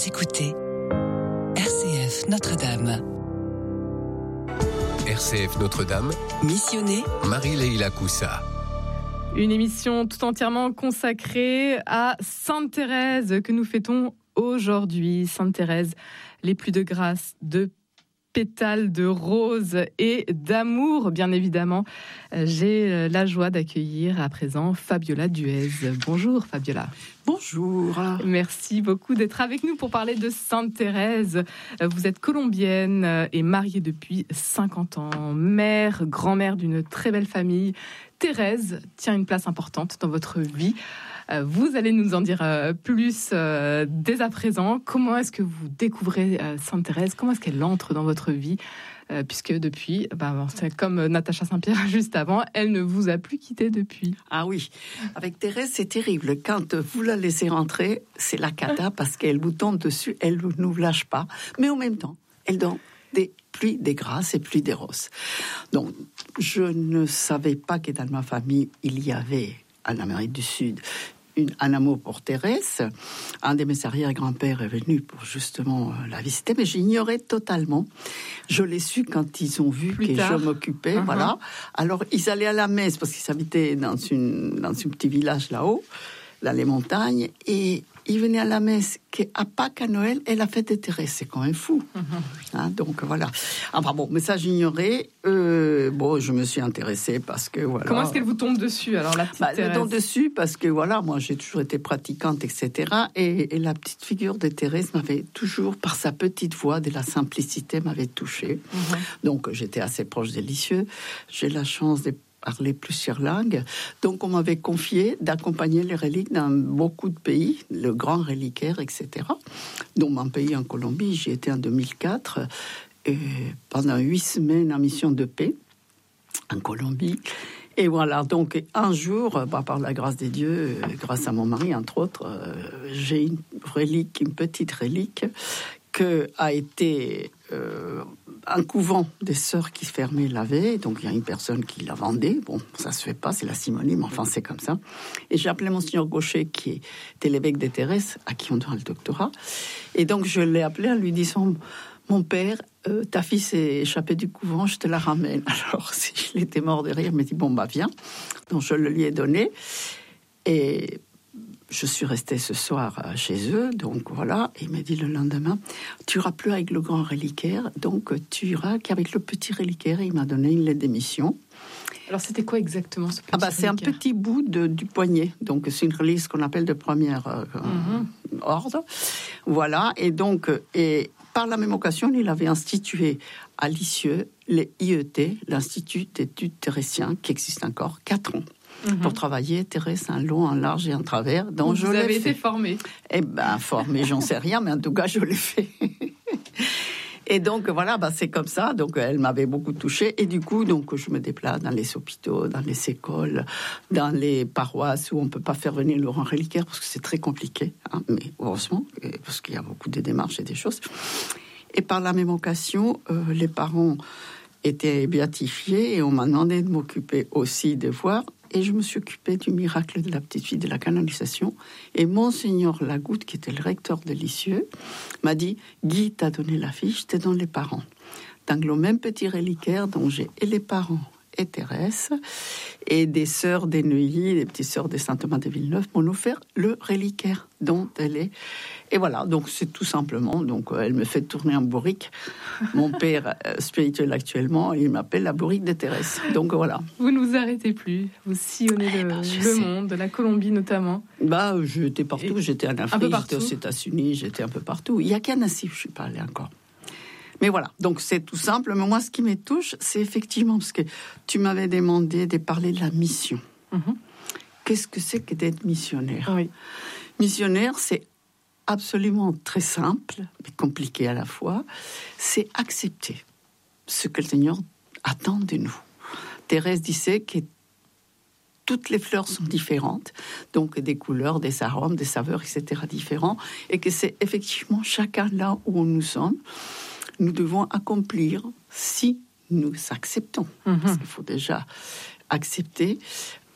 écoutez RCF Notre-Dame. RCF Notre-Dame, Missionné Marie-Leila Coussa. Une émission tout entièrement consacrée à Sainte Thérèse que nous fêtons aujourd'hui. Sainte Thérèse, les plus de grâce, de pétales de rose et d'amour, bien évidemment. J'ai la joie d'accueillir à présent Fabiola Duez. Bonjour Fabiola. Bonjour. Merci beaucoup d'être avec nous pour parler de Sainte Thérèse. Vous êtes colombienne et mariée depuis 50 ans. Mère, grand-mère d'une très belle famille. Thérèse tient une place importante dans votre vie. Vous allez nous en dire plus dès à présent. Comment est-ce que vous découvrez Sainte Thérèse ? Comment est-ce qu'elle entre dans votre vie ? Puisque depuis, c'est comme Natacha Saint-Pierre juste avant, elle ne vous a plus quitté depuis. Ah oui, avec Thérèse, c'est terrible. Quand vous la laissez rentrer, c'est la cata parce qu'elle vous tombe dessus, elle ne vous lâche pas. Mais en même temps, elle donne des pluies, des grâces et pluies des roses. Donc, je ne savais pas que dans ma famille, il y avait, en Amérique du Sud, un amour pour Thérèse. Un de mes arrière-grands-pères est venu pour justement la visiter, mais j'ignorais totalement. Je l'ai su quand ils ont vu que je m'occupais. Uh-huh. Voilà. Alors, ils allaient à la messe parce qu'ils habitaient dans un petit village là-haut, dans les montagnes, et ils venaient à la messe qu'à Pâques, à Noël, et la fête de Thérèse. C'est quand même fou. Uh-huh. Donc, voilà. Enfin bon, mais ça, j'ignorais. Je me suis intéressée parce que, voilà. Comment est-ce qu'elle vous tombe dessus, alors, la petite Thérèse ? Elle tombe dessus parce que, voilà, moi, j'ai toujours été pratiquante, etc. Et la petite figure de Thérèse m'avait toujours, par sa petite voix, de la simplicité, m'avait touchée. Uh-huh. Donc, j'étais assez proche des Lisieux. J'ai la chance de parler plusieurs langues. Donc, on m'avait confié d'accompagner les reliques dans beaucoup de pays, le grand reliquaire, etc. Dont mon pays, en Colombie, j'y étais en 2004, et pendant 8 semaines en mission de paix, en Colombie. Et voilà, donc un jour, par la grâce des dieux, grâce à mon mari, entre autres, j'ai une petite relique, que a été un couvent des sœurs qui fermait la veille. Donc, il y a une personne qui la vendait. Bon, ça se fait pas, c'est la simonie, mais enfin, c'est comme ça. Et j'ai appelé Monseigneur Gaucher, qui était l'évêque de Thérèse, à qui on doit le doctorat. Et donc, je l'ai appelé en lui disant... Mon père, ta fille s'est échappée du couvent, je te la ramène. Alors, si il était mort de rire, il m'a dit, viens. Donc, je le lui ai donné. Et je suis restée ce soir chez eux. Donc, voilà. Et il m'a dit le lendemain, tu iras plus avec le grand reliquaire. Donc, tu iras qu'avec le petit reliquaire. Et il m'a donné une lettre d'émission. Alors, c'était quoi exactement ce petit reliquaire ? C'est un petit bout du poignet. Donc, c'est une relique qu'on appelle de première ordre. Voilà. Et donc... par la même occasion, il avait institué à Lisieux les IET, l'Institut d'études thérésiens, qui existe encore 4 ans, pour travailler Thérèse en long, en large et en travers. Donc vous avez été formée. Formée, j'en sais rien, mais en tout cas, je l'ai fait. Et donc, voilà, c'est comme ça. Donc, elle m'avait beaucoup touchée. Et du coup, donc, je me déplace dans les hôpitaux, dans les écoles, dans les paroisses où on ne peut pas faire venir le grand reliquaire parce que c'est très compliqué. Mais heureusement, parce qu'il y a beaucoup de démarches et des choses. Et par la même occasion, les parents étaient béatifiés et on m'a demandé de m'occuper aussi des voir. Et je me suis occupée du miracle de la petite fille, de la canonisation. Et Monseigneur Lagoutte, qui était le recteur de Lisieux, m'a dit « Guy t'a donné la fille, je te donne les parents. » Dans le même petit reliquaire dont j'ai et les parents et Thérèse, et des sœurs des Neuilly, des petites sœurs de Saint-Thomas de Villeneuve, m'ont offert le reliquaire dont elle est. Et voilà, donc c'est tout simplement, donc elle me fait tourner en bourrique. Mon père spirituel actuellement, il m'appelle la bourrique de Thérèse. Donc voilà. Vous ne vous arrêtez plus, vous sillonnez le monde, la Colombie notamment. J'étais partout, j'étais en Afrique, j'étais aux États-Unis, j'étais un peu partout. Il n'y a qu'à Nassif, je ne suis pas allée encore. Mais voilà, donc c'est tout simple. Mais moi, ce qui me touche, c'est effectivement, parce que tu m'avais demandé de parler de la mission. Qu'est-ce que c'est que d'être missionnaire ? Oui. Missionnaire, c'est absolument très simple, mais compliqué à la fois. C'est accepter ce que le Seigneur attend de nous. Thérèse disait que toutes les fleurs sont différentes, donc des couleurs, des arômes, des saveurs, etc. différents, et que c'est effectivement chacun là où nous sommes, nous devons accomplir si nous acceptons. Parce qu'il faut déjà accepter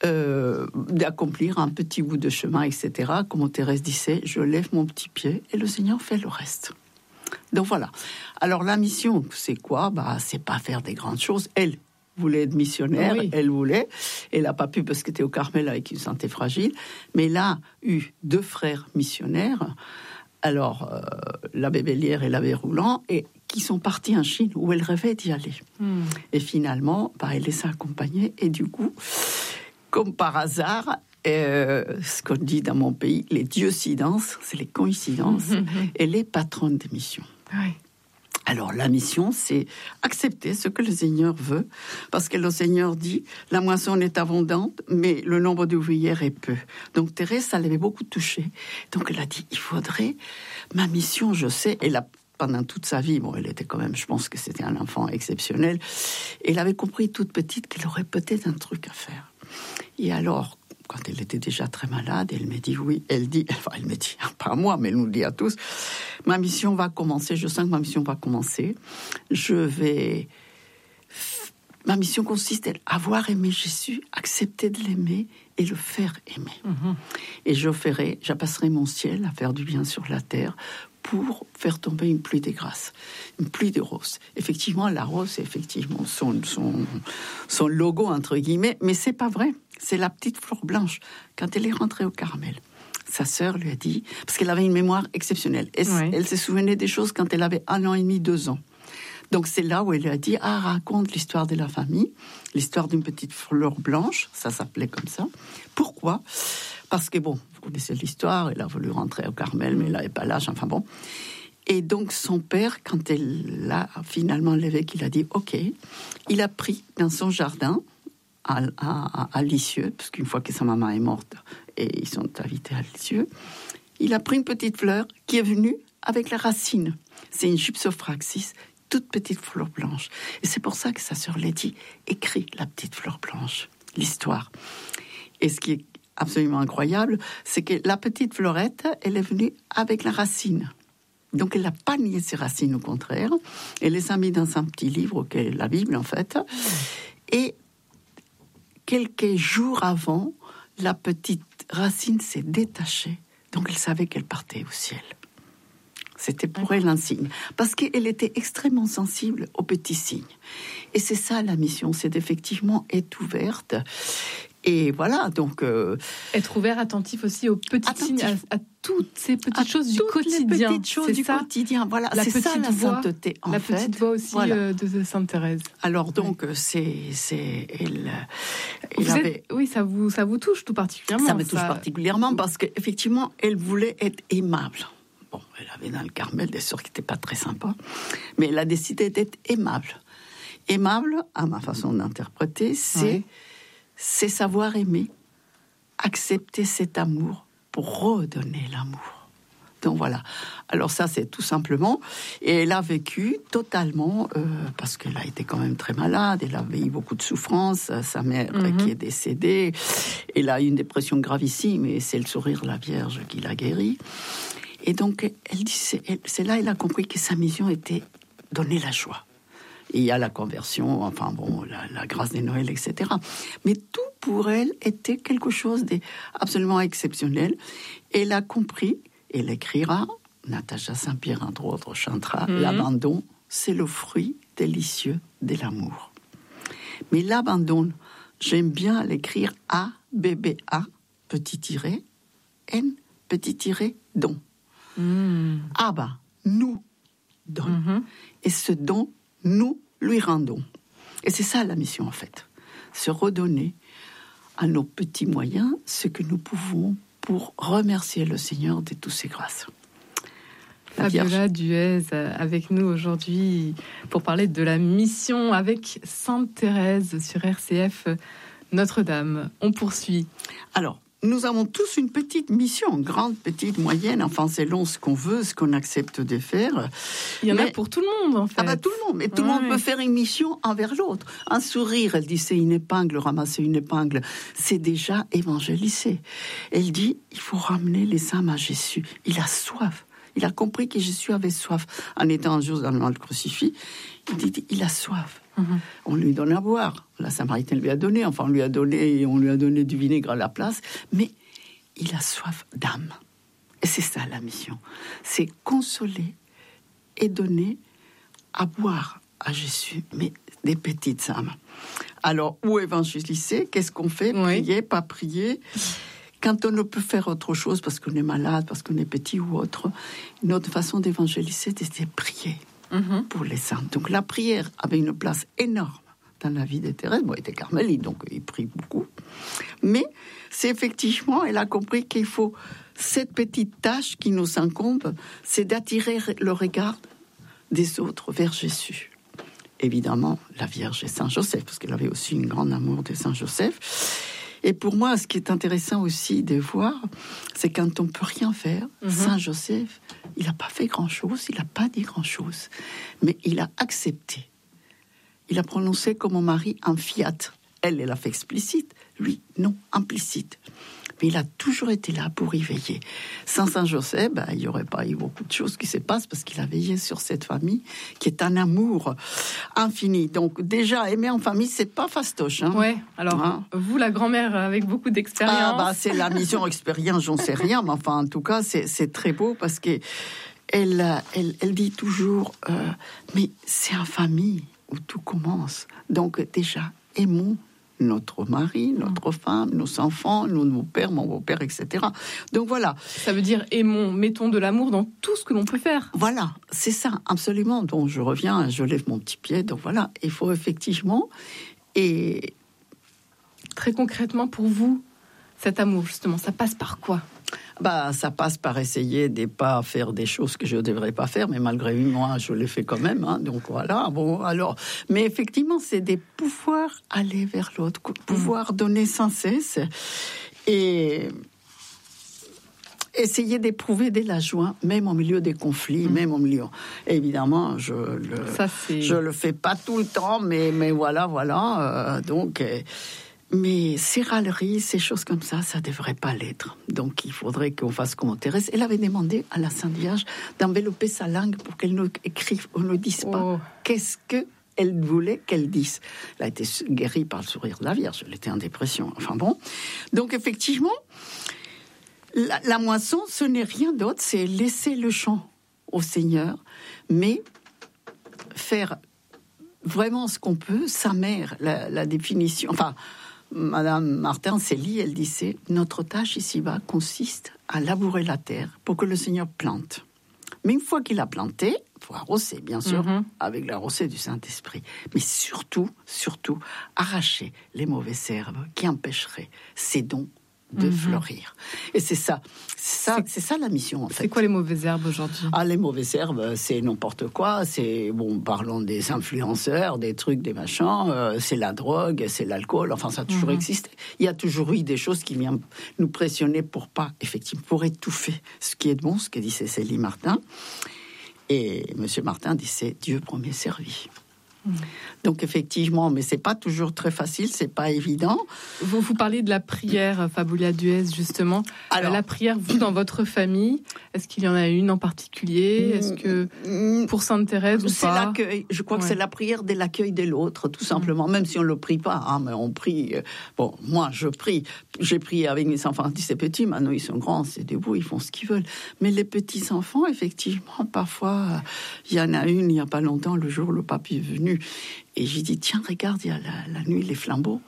d'accomplir un petit bout de chemin, etc. Comme Thérèse disait, je lève mon petit pied et le Seigneur fait le reste. Donc voilà. Alors la mission, c'est quoi ? C'est pas faire des grandes choses. Elle voulait être missionnaire, oui. Elle n'a pas pu parce qu'elle était au Carmel avec une santé fragile, mais elle a eu 2 frères missionnaires, alors l'abbé Bellière et l'abbé Rouland, et qui sont partis en Chine où elle rêvait d'y aller. Et finalement, elle les a accompagnés, et du coup, comme par hasard, ce qu'on dit dans mon pays, les dieucidences, c'est les coïncidences, elle est patronne des missions. Oui. Alors, la mission, c'est accepter ce que le Seigneur veut, parce que le Seigneur dit, la moisson est abondante, mais le nombre d'ouvrières est peu. Donc, Thérèse, ça l'avait beaucoup touchée. Donc, elle a dit, il faudrait, ma mission, je sais, pendant toute sa vie, elle était quand même, je pense que c'était un enfant exceptionnel, elle avait compris toute petite qu'elle aurait peut-être un truc à faire. Et alors, quand elle était déjà très malade, elle me dit oui, elle me dit, pas à moi, mais elle nous le dit à tous, ma mission va commencer, je sens que ma mission va commencer, ma mission consiste à avoir aimé Jésus, accepter de l'aimer et le faire aimer. Et je passerai mon ciel à faire du bien sur la terre pour faire tomber une pluie de grâce, une pluie de roses. Effectivement, la rose, c'est effectivement son logo, entre guillemets, mais c'est pas vrai. C'est la petite fleur blanche. Quand elle est rentrée au Carmel, sa sœur lui a dit, parce qu'elle avait une mémoire exceptionnelle, elle se souvenait des choses quand elle avait 1 an et demi, 2 ans. Donc c'est là où elle lui a dit, raconte l'histoire de la famille, l'histoire d'une petite fleur blanche, ça s'appelait comme ça. Pourquoi ? Parce que vous connaissez l'histoire, elle a voulu rentrer au Carmel, mais elle n'avait pas l'âge, enfin bon. Et donc son père, quand finalement l'évêque, il a dit, ok, il a pris dans son jardin, à Lisieux, parce qu'une fois que sa maman est morte, et ils sont invités à Lisieux, il a pris une petite fleur qui est venue avec la racine. C'est une Gypsophraxis, toute petite fleur blanche. Et c'est pour ça que sa sœur l'a dit, écrit la petite fleur blanche, l'histoire. Et ce qui est absolument incroyable, c'est que la petite fleurette, elle est venue avec la racine. Donc elle n'a pas nié ses racines, au contraire. Elle les a mis dans un petit livre, qui est la Bible en fait. Et quelques jours avant, la petite racine s'est détachée. Donc elle savait qu'elle partait au ciel. C'était pour elle un signe. Parce qu'elle était extrêmement sensible aux petits signes. Et c'est ça la mission, c'est effectivement être ouverte. Et voilà, donc... être ouvert, attentif aussi aux petits signes, à toutes ces petites choses du quotidien. Les petites choses du quotidien, voilà. C'est ça la sainteté, en fait. La petite voix aussi de Sainte Thérèse. Alors donc, oui, ça vous touche tout particulièrement. Ça me touche particulièrement parce qu'effectivement, elle voulait être aimable. Bon, elle avait dans le Carmel des sœurs qui n'étaient pas très sympas, mais elle a décidé d'être aimable. Aimable, à ma façon d'interpréter, c'est savoir aimer, accepter cet amour pour redonner l'amour. Donc voilà. Alors ça, c'est tout simplement. Et elle a vécu totalement, parce qu'elle a été quand même très malade, elle avait eu beaucoup de souffrances, sa mère qui est décédée, elle a eu une dépression gravissime, et c'est le sourire de la Vierge qui l'a guérie. Et donc, elle dit, c'est là qu'elle a compris que sa mission était donner la joie. Et il y a la conversion, la grâce des Noëls, etc. Mais tout pour elle était quelque chose d'absolument exceptionnel. Et elle a compris, et elle écrira, Natacha Saint-Pierre, entre autres, chantera, l'abandon, c'est le fruit délicieux de l'amour. Mais l'abandon, j'aime bien l'écrire A-B-B-A, petit tiret, N, petit tiret, don. Nous donne. Et ce don, nous lui rendons. Et c'est ça la mission en fait. Se redonner à nos petits moyens ce que nous pouvons pour remercier le Seigneur de toutes ses grâces. Fabiola Duez avec nous aujourd'hui pour parler de la mission avec Sainte Thérèse sur RCF Notre-Dame. On poursuit. Alors, nous avons tous une petite mission, grande, petite, moyenne, enfin selon ce qu'on veut, ce qu'on accepte de faire. Il y en a pour tout le monde en fait. Tout le monde, mais tout le monde peut faire une mission envers l'autre. Un sourire, elle dit c'est une épingle, ramasser une épingle, c'est déjà évangéliser. Elle dit il faut ramener les âmes à Jésus, il a soif. Il a compris que Jésus avait soif. En étant un jour dans le crucifix, il dit il a soif. On lui donne à boire. La Samaritaine lui a donné. Enfin, on lui a donné du vinaigre à la place. Mais il a soif d'âme. Et c'est ça la mission. C'est consoler et donner à boire à Jésus, mais des petites âmes. Alors, où évangéliser? Qu'est-ce qu'on fait? Prier, pas prier? Quand on ne peut faire autre chose parce qu'on est malade, parce qu'on est petit ou autre, une autre façon d'évangéliser, c'est de prier pour les saints. Donc la prière avait une place énorme dans la vie de Thérèse. Bon, elle était carmélite, donc il prie beaucoup. Mais c'est effectivement, elle a compris qu'il faut cette petite tâche qui nous incombe, c'est d'attirer le regard des autres vers Jésus. Évidemment, la Vierge et Saint Joseph, parce qu'elle avait aussi un grand amour de Saint Joseph. Et pour moi, ce qui est intéressant aussi de voir, c'est quand on ne peut rien faire, Saint Joseph, il n'a pas fait grand-chose, il n'a pas dit grand-chose, mais il a accepté. Il a prononcé comme mon mari un fiat. Elle a fait explicite, lui, non, implicite. Mais il a toujours été là pour y veiller. Sans Saint Joseph, il n'y aurait pas eu beaucoup de choses qui se passent parce qu'il a veillé sur cette famille qui est un amour infini. Donc déjà, aimer en famille, c'est pas fastoche. Ouais. Alors, vous, la grand-mère avec beaucoup d'expérience. C'est la mission expérience, j'en sais rien. Mais enfin, en tout cas, c'est très beau parce que elle dit toujours, mais c'est en famille où tout commence. Donc déjà, aimons notre mari, notre femme, nos enfants, nos pères, mon beau-père, etc. Donc voilà. Ça veut dire aimons, mettons de l'amour dans tout ce que l'on peut faire. Voilà, c'est ça, absolument. Donc je reviens, je lève mon petit pied. Donc voilà, il faut effectivement... Et très concrètement, pour vous, cet amour, justement, ça passe par quoi ? Ça passe par essayer de ne pas faire des choses que je ne devrais pas faire, mais malgré moi, je les fais quand même. Donc voilà. Bon, alors, mais effectivement, c'est de pouvoir aller vers l'autre, pouvoir donner sans cesse et essayer d'éprouver de la joie, même au milieu des conflits, même au milieu. Et évidemment, je le fais pas tout le temps, mais voilà. Donc. Mais ces râleries, ces choses comme ça ne devrait pas l'être. Donc, il faudrait qu'on fasse comme Thérèse. Elle avait demandé à la Sainte Vierge d'envelopper sa langue pour qu'elle ne écrive ou ne dise pas qu'est-ce qu'elle voulait qu'elle dise. Elle a été guérie par le sourire de la Vierge. Elle était en dépression. Enfin bon. Donc, effectivement, la moisson, ce n'est rien d'autre. C'est laisser le champ au Seigneur, mais faire vraiment ce qu'on peut. Sa mère, la définition... Enfin... Madame Martin Célie, elle disait « Notre tâche ici-bas consiste à labourer la terre pour que le Seigneur plante. Mais une fois qu'il a planté, il faut arroser, bien sûr, avec la rosée du Saint-Esprit. Mais surtout, arracher les mauvaises herbes qui empêcheraient ces dons de fleurir. » Et c'est ça la mission, en fait. C'est quoi les mauvaises herbes aujourd'hui ? Les mauvaises herbes, c'est n'importe quoi. C'est, parlons des influenceurs, des trucs, des machins. C'est la drogue, c'est l'alcool. Enfin, ça a toujours existé. Il y a toujours eu des choses qui viennent nous pressionner pour étouffer ce qui est bon, ce que dit Cécile Martin. Et Monsieur Martin disait Dieu premier servi. Donc effectivement, mais c'est pas toujours très facile, c'est pas évident. Vous parlez de la prière Fabulia Dues, justement. Alors, la prière, vous, dans votre famille, est-ce qu'il y en a une en particulier ? Est-ce que pour Sainte Thérèse ou c'est pas ? L'accueil. Je crois que c'est la prière de l'accueil de l'autre, tout simplement. Même si on le prie pas, mais on prie. Bon, moi, je prie. J'ai prié avec mes enfants. C'est petit, maintenant ils sont grands, c'est debout, ils font ce qu'ils veulent. Mais les petits enfants, effectivement, parfois, il y en a une, il y a pas longtemps, le jour où le papy est venu. Et j'ai dit, tiens, regarde, il y a la nuit, les flambeaux.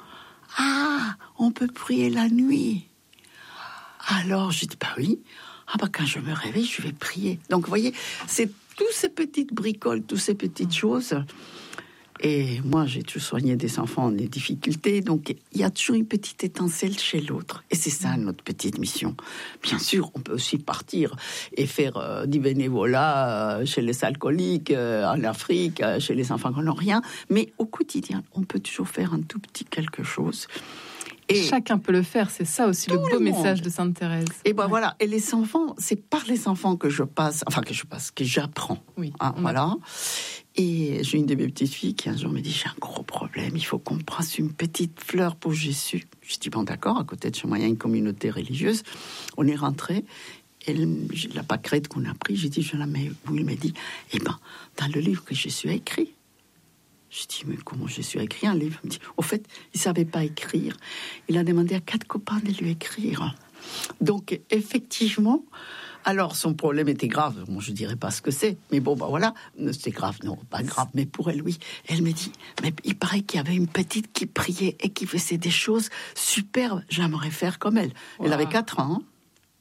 On peut prier la nuit. Alors, j'ai dit, oui. Quand je me réveille, je vais prier. Donc, vous voyez, c'est toutes ces petites bricoles, toutes ces petites choses. Et moi, j'ai toujours soigné des enfants en difficultés. Donc, il y a toujours une petite étincelle chez l'autre. Et c'est ça, notre petite mission. Bien sûr, on peut aussi partir et faire du bénévolat chez les alcooliques, en Afrique, chez les enfants qui n'ont rien. Mais au quotidien, on peut toujours faire un tout petit quelque chose. Et chacun peut le faire, c'est ça aussi le beau message de Sainte Thérèse. Et voilà. Et les enfants, c'est par les enfants que j'apprends. Oui. Voilà. Et j'ai une de mes petites filles qui un jour me dit, j'ai un gros problème, il faut qu'on prenne une petite fleur pour Jésus. Je dis, d'accord, à côté de chez moi, il y a une communauté religieuse. On est rentré, et la pâquerette qu'on a pris, j'ai dit, je la mets où? Il m'a dit, dans le livre que Jésus a écrit. Je dis, mais comment j'ai su écrire un livre? Il me dit, au fait, il ne savait pas écrire. Il a demandé à 4 copains de lui écrire. Donc, effectivement, alors son problème était grave. Bon, je ne dirais pas ce que c'est, mais bon, voilà, c'était grave. Non, pas grave, mais pour elle, oui. Elle me dit, mais il paraît qu'il y avait une petite qui priait et qui faisait des choses superbes. J'aimerais faire comme elle. Wow. Elle avait 4 ans. Hein.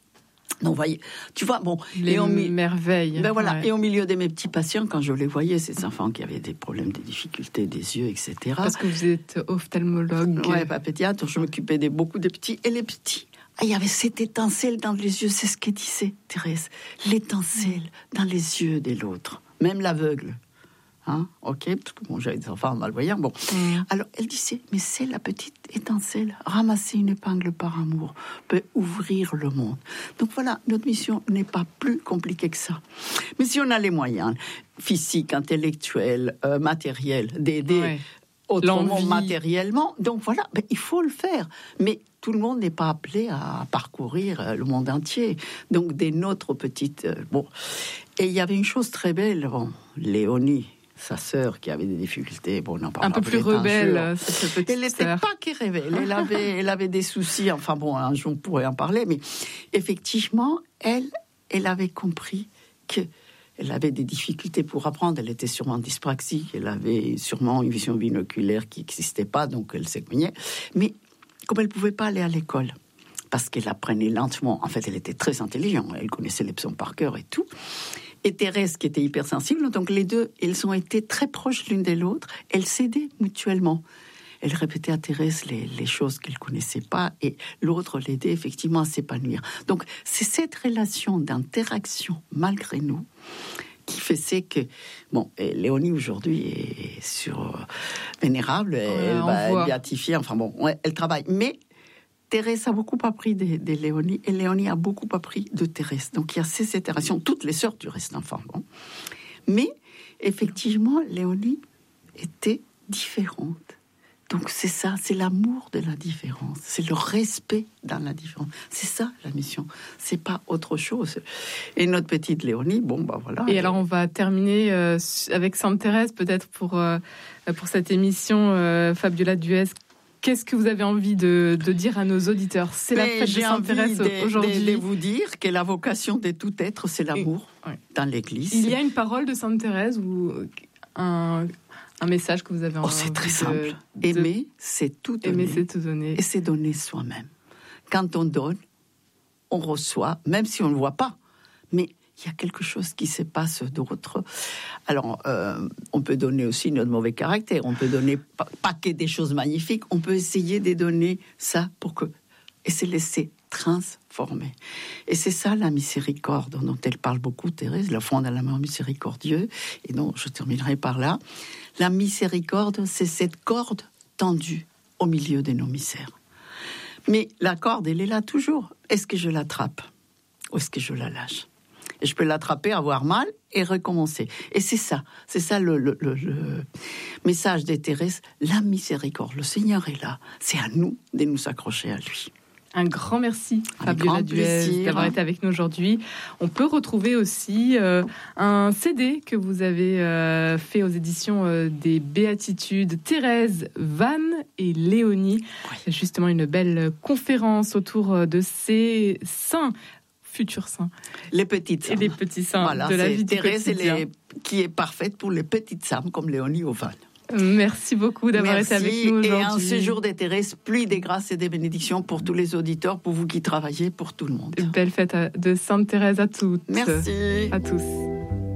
Donc, voyez, tu vois, bon. Les merveilles. Ben voilà. Ouais. Et au milieu de mes petits patients, quand je les voyais, ces enfants qui avaient des problèmes, des difficultés des yeux, etc. Parce que vous êtes ophtalmologue. Ouais, pas pédiatre. Je m'occupais de beaucoup des petits. Et les petits, il y avait cette étincelle dans les yeux. C'est ce qu'elle disait, Thérèse. L'étincelle dans les yeux de l'autre. Même l'aveugle. Hein, ok, parce que bon, j'avais des enfants malvoyants. Bon. Alors, elle disait, mais c'est la petite étincelle. Ramasser une épingle par amour peut ouvrir le monde. Donc voilà, notre mission n'est pas plus compliquée que ça. Mais si on a les moyens physiques, intellectuels, matériels, d'aider autrement matériellement, donc voilà, ben, il faut le faire. Mais tout le monde n'est pas appelé à parcourir le monde entier. Donc, des nôtres petites... bon. Et il y avait une chose très belle, Léonie, sa sœur qui avait des difficultés, bon, on en parle un peu plus rebelle, cette petite elle n'était pas qu'elle rebelle, elle avait des soucis, enfin bon, un jour on pourrait en parler, mais effectivement, elle avait compris qu'elle avait des difficultés pour apprendre, elle était sûrement dyspraxique, elle avait sûrement une vision binoculaire qui n'existait pas, donc elle s'écoignait, mais comme elle ne pouvait pas aller à l'école, parce qu'elle apprenait lentement, en fait elle était très intelligente, elle connaissait les psaumes par cœur et tout, et Thérèse qui était hypersensible, donc les deux, elles ont été très proches l'une de l'autre, elles s'aidaient mutuellement. Elle répétait à Thérèse les choses qu'elle ne connaissait pas, et l'autre l'aidait effectivement à s'épanouir. Donc c'est cette relation d'interaction, malgré nous, qui faisait que, bon, Léonie aujourd'hui est sur Vénérable, elle va être béatifiée, enfin bon, elle travaille, mais Thérèse a beaucoup appris de Léonie, et Léonie a beaucoup appris de Thérèse. Donc il y a ces itérations, toutes les sœurs du reste d'enfants. Bon. Mais effectivement, Léonie était différente. Donc c'est ça, c'est l'amour de la différence, c'est le respect dans la différence. C'est ça la mission, c'est pas autre chose. Et notre petite Léonie, bon bah voilà. Et alors on va terminer avec Sainte Thérèse peut-être pour cette émission, Fabiola Duès. Qu'est-ce que vous avez envie de dire à nos auditeurs? C'est la fête de Sainte Thérèse aujourd'hui. J'ai envie de vous dire que la vocation de tout être, c'est l'amour dans l'Église. Il y a une parole de Sainte Thérèse ou un message que vous avez envie c'est très simple. Aimer, c'est tout donner. Aimer, c'est tout donner. Et c'est donner soi-même. Quand on donne, on reçoit, même si on ne le voit pas. Mais il y a quelque chose qui se passe d'autre. Alors, on peut donner aussi notre mauvais caractère. On peut donner pas que des choses magnifiques. On peut essayer de donner ça et se laisser transformer. Et c'est ça la miséricorde dont elle parle beaucoup, Thérèse, la foi dans l'amour miséricordieux. Et donc, je terminerai par là. La miséricorde, c'est cette corde tendue au milieu de nos misères. Mais la corde, elle est là toujours. Est-ce que je l'attrape ou est-ce que je la lâche? Et je peux l'attraper, avoir mal et recommencer. Et c'est ça le message de Thérèse, la miséricorde. Le Seigneur est là. C'est à nous de nous accrocher à lui. Un grand merci, Fabiola Duès, d'avoir été avec nous aujourd'hui. On peut retrouver aussi un CD que vous avez fait aux éditions des Béatitudes, Thérèse, Vannes et Léonie. Oui. Justement, une belle conférence autour de ces saints, futurs saints. Les petites saints. Et les petits saints de la vie du quotidien. Thérèse, qui est parfaite pour les petites saints comme Léonie ou Vannes. Merci beaucoup d'avoir été avec nous aujourd'hui. Et un séjour de Thérèse, pluie des grâces et des bénédictions pour tous les auditeurs, pour vous qui travaillez, pour tout le monde. Belle fête de Sainte Thérèse à toutes. Merci. À tous.